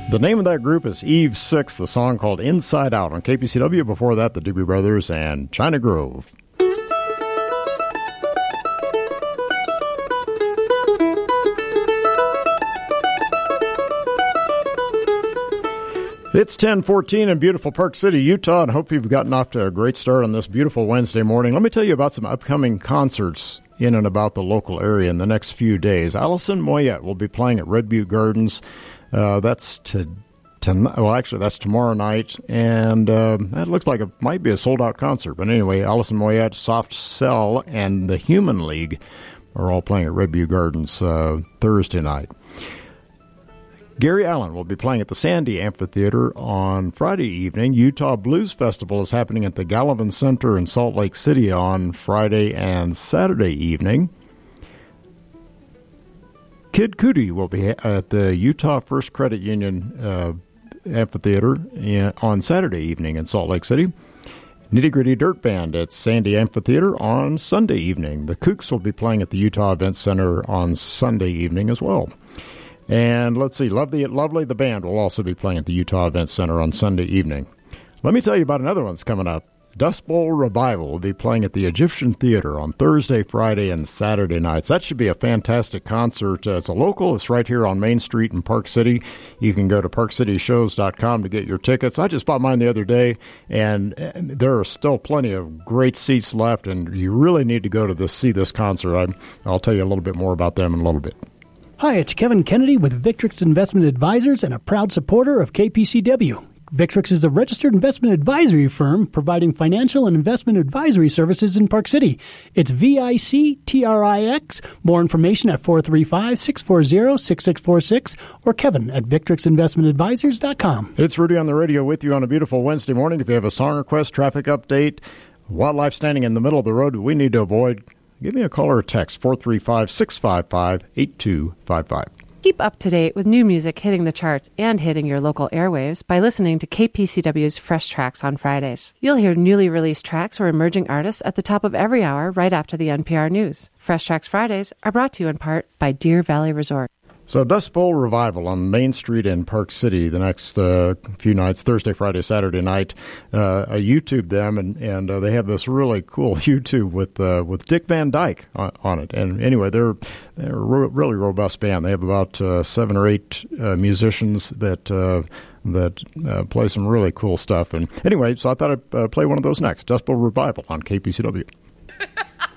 The name of that group is Eve 6, the song called Inside Out on KPCW. Before that, the Doobie Brothers and China Grove. It's 10:14 in beautiful Park City, Utah, and I hope you've gotten off to a great start on this beautiful Wednesday morning. Let me tell you about some upcoming concerts in and about the local area in the next few days. Alison Moyet will be playing at Red Butte Gardens. That's that's tomorrow night, and that looks like it might be a sold-out concert. But anyway, Alison Moyet, Soft Cell, and the Human League are all playing at Red Butte Gardens Thursday night. Gary Allen will be playing at the Sandy Amphitheater on Friday evening. Utah Blues Festival is happening at the Gallivan Center in Salt Lake City on Friday and Saturday evening. Kid Cudi will be at the Utah First Credit Union Amphitheater on Saturday evening in Salt Lake City. Nitty Gritty Dirt Band at Sandy Amphitheater on Sunday evening. The Kooks will be playing at the Utah Event Center on Sunday evening as well. And let's see, Lovely the band will also be playing at the Utah Event Center on Sunday evening. Let me tell you about another one that's coming up. Dust Bowl Revival will be playing at the Egyptian Theater on Thursday, Friday, and Saturday nights. That should be a fantastic concert. It's a local. It's right here on Main Street in Park City. You can go to parkcityshows.com to get your tickets. I just bought mine the other day, and there are still plenty of great seats left, and you really need to go to see this concert. I'll tell you a little bit more about them in a little bit. Hi, it's Kevin Kennedy with Victrix Investment Advisors and a proud supporter of KPCW. Victrix is a registered investment advisory firm providing financial and investment advisory services in Park City. It's VICTRIX. More information at 435-640-6646 or Kevin at VictrixInvestmentAdvisors.com. It's Rudy on the radio with you on a beautiful Wednesday morning. If you have a song request, traffic update, wildlife standing in the middle of the road we need to avoid, give me a call or a text, 435-655-8255. Keep up to date with new music hitting the charts and hitting your local airwaves by listening to KPCW's Fresh Tracks on Fridays. You'll hear newly released tracks or emerging artists at the top of every hour right after the NPR News. Fresh Tracks Fridays are brought to you in part by Deer Valley Resort. So Dust Bowl Revival on Main Street in Park City the next few nights, Thursday, Friday, Saturday night. I YouTube them, and they have this really cool YouTube with Dick Van Dyke on it. And anyway, they're a really robust band. They have about 7 or 8 musicians that play some really cool stuff. And anyway, so I thought I'd play one of those next, Dust Bowl Revival on KPCW.